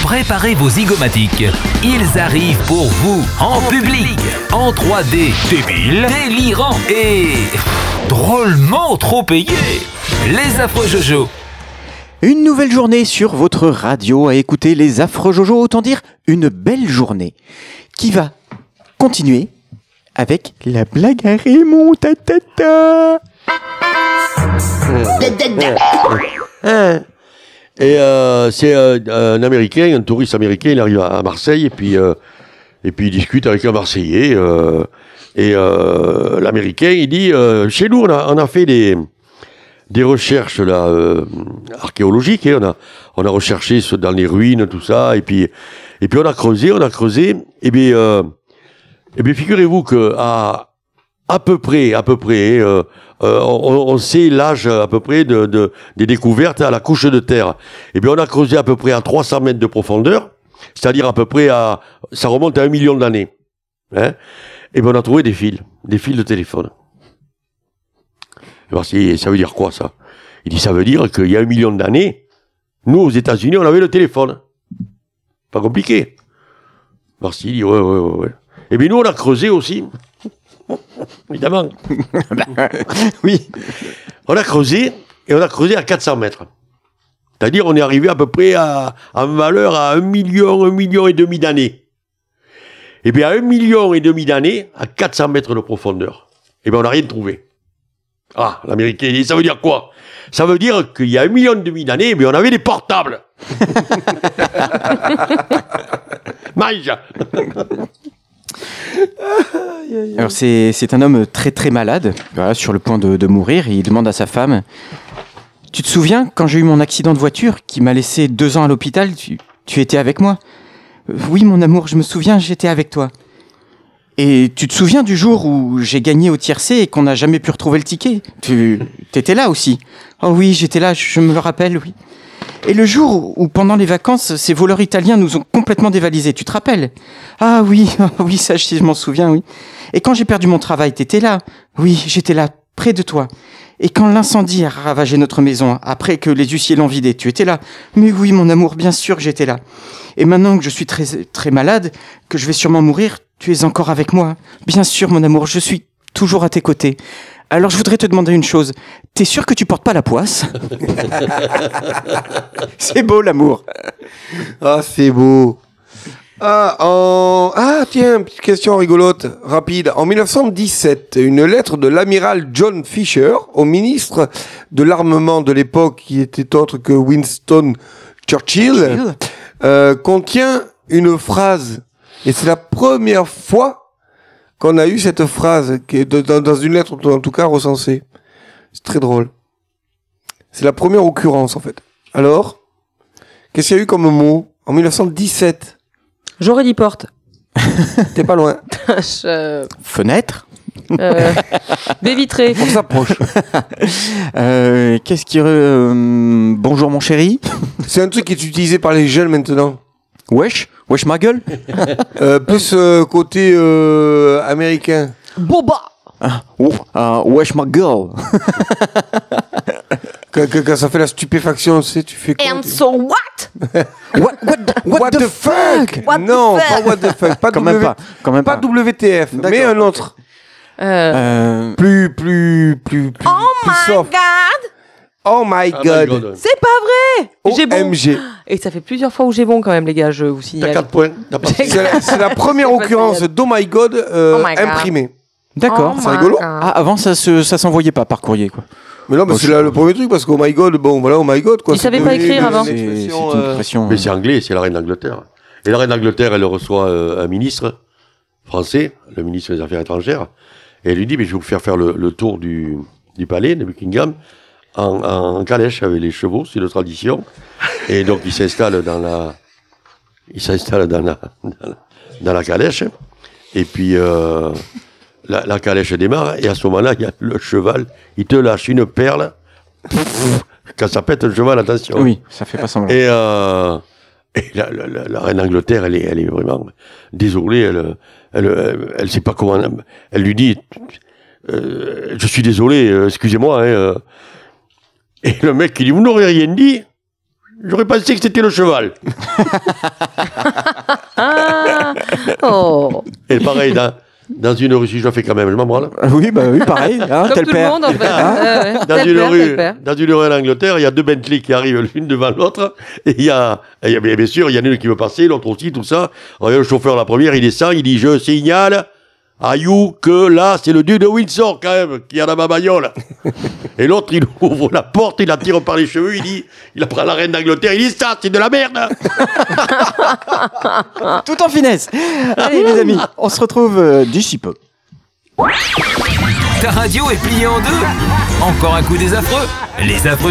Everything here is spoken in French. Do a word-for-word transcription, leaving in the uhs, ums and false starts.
Préparez vos zygomatiques. Ils arrivent pour vous, en, en public, public, en trois D, débile, délirant et drôlement trop payé. Les affreux Jojo. Une nouvelle journée sur votre radio à écouter les affreux Jojo, autant dire une belle journée qui va continuer avec la blague à Raymond. Ta, ta, ta. Et euh, c'est euh, un Américain, un touriste américain, il arrive à Marseille et puis euh, et puis il discute avec un Marseillais euh, et euh, l'Américain il dit euh, chez nous on a on a fait des des recherches là euh, archéologiques, hein, on a on a recherché dans les ruines tout ça et puis et puis on a creusé on a creusé et bien euh, et bien figurez-vous que à à peu près à peu près euh, Euh, on, on sait l'âge à peu près de, de, des découvertes à la couche de terre. Et bien on a creusé à peu près à trois cents mètres de profondeur, c'est-à-dire à peu près à, ça remonte à un million d'années. Hein, et bien on a trouvé des fils, des fils de téléphone. Alors, ça veut dire quoi ça? Il dit ça veut dire qu'il y a un million d'années, nous aux États-Unis on avait le téléphone. Pas compliqué. Merci, il dit ouais ouais ouais. ouais. Et bien nous on a creusé aussi. Évidemment. Oui. On a creusé, et on a creusé à quatre cents mètres. C'est-à-dire, on est arrivé à peu près à, à une valeur à un million, un million et demi d'années. Et bien, à un million et demi d'années, à quatre cents mètres de profondeur, et bien, on n'a rien trouvé. Ah, l'Américain, il dit, ça veut dire quoi? Ça veut dire qu'il y a un million et demi d'années, eh bien, on avait des portables. Mange. Alors c'est, c'est un homme très très malade, voilà, sur le point de, de mourir, et il demande à sa femme « Tu te souviens, quand j'ai eu mon accident de voiture, qui m'a laissé deux ans à l'hôpital, tu, tu étais avec moi ?»« Oui mon amour, je me souviens, j'étais avec toi. »« Et tu te souviens du jour où j'ai gagné au tiercé et qu'on n'a jamais pu retrouver le ticket ? Tu étais là aussi ?»« Oh oui, j'étais là, je me le rappelle, oui. » Et le jour où, pendant les vacances, ces voleurs italiens nous ont complètement dévalisés, tu te rappelles ? Ah oui, oui, ça je m'en souviens, oui. Et quand j'ai perdu mon travail, t'étais là ? Oui, j'étais là, près de toi. Et quand l'incendie a ravagé notre maison, après que les huissiers l'ont vidée, tu étais là ? Mais oui, mon amour, bien sûr que j'étais là. Et maintenant que je suis très, très malade, que je vais sûrement mourir, tu es encore avec moi ? Bien sûr, mon amour, je suis toujours à tes côtés. Alors je voudrais te demander une chose. T'es sûr que tu portes pas la poisse ? C'est beau l'amour. Ah, c'est beau. Ah, en... ah, tiens, petite question rigolote, rapide. En dix-neuf cent dix-sept, une lettre de l'amiral John Fisher au ministre de l'armement de l'époque, qui était autre que Winston Churchill, Churchill. Euh, contient une phrase. Et c'est la première fois qu'on a eu cette phrase, qui est de, dans, dans une lettre, en tout cas, recensée. C'est très drôle. C'est la première occurrence, en fait. Alors, qu'est-ce qu'il y a eu comme mot en dix-neuf cent dix-sept ? J'aurais dit porte. T'es pas loin. Je... Fenêtre ? euh, baie vitrée. On s'approche. euh, qu'est-ce qu'il y a euh, bonjour mon chéri ? C'est un truc qui est utilisé par les jeunes maintenant. Wesh ? Wesh ma gueule ? euh, Plus euh, côté euh, américain. Boba. Ah, oh, uh, wesh ma girl. quand, quand, quand ça fait la stupéfaction, tu sais, tu fais quoi? And tu... so what? What, what, the, what, what the, the fuck, fuck? What Non, the fuck? pas what the fuck. Pas, quand w... même pas, quand même pas pas. W T F, d'accord. Mais un autre. Euh... Euh... Plus, plus, plus, plus. Oh plus my soft. god! Oh my god! Oh my god. C'est pas vrai! J'ai bon. O M G. Et ça fait plusieurs fois où j'ai bon quand même, les gars, je vous signale. T'as quatre points. T'as pas... c'est, la, c'est la première occurrence d'Oh my god, euh, oh my god. imprimée. D'accord, oh c'est rigolo. God. Ah, avant, ça, se, ça s'envoyait pas par courrier, quoi. Mais non, mais bon, c'est je... là, le premier truc, parce qu'Oh my god, bon, voilà, Oh my god, quoi. Il savait pas écrire avant. C'est, c'est une euh... pression. Mais c'est anglais, c'est la reine d'Angleterre. Et la reine d'Angleterre, elle reçoit euh, un ministre français, le ministre des Affaires étrangères, et elle lui dit, mais je vais vous faire faire le, le tour du, du palais de Buckingham en, en calèche avec les chevaux, c'est de tradition. Et donc, il s'installe dans la, il s'installe dans la, dans la, dans la calèche. Et puis, euh, la, la calèche démarre, et à ce moment-là, il y a le cheval, il te lâche une perle. Quand ça pète le cheval, attention. Oui, ça fait pas semblant. Et, euh, et la, la, la, la reine d'Angleterre, elle est, elle est vraiment désolée. Elle, elle, elle, elle sait pas comment. Elle lui dit, euh, je suis désolé, euh, excusez-moi. Hein, euh. Et le mec, il dit, vous n'aurez rien dit. J'aurais pensé que c'était le cheval. Ah. Oh. Et pareil, dans, dans une rue, si je le fais quand même, je m'en branle. Oui, bah oui, pareil. Hein, Comme tel tout père. le monde, en fait. Ouais, ouais. Dans Tel une, père, rue, tel père. dans une rue en Angleterre, il y a deux Bentley qui arrivent l'une devant l'autre. Et il y a, et il y a bien sûr, il y en a une qui veut passer, l'autre aussi, tout ça. Alors, le chauffeur, la première, il descend, il dit, je signale à you que là, c'est le duc de Windsor, quand même, qui a dans ma bagnole. Et l'autre, il ouvre la porte, il la tire par les cheveux, il dit, il prend la reine d'Angleterre, il dit, ça, c'est de la merde. Tout en finesse. Allez, les amis, on se retrouve euh, d'ici peu. Ta radio est pliée en deux. Encore un coup des affreux. Les affreux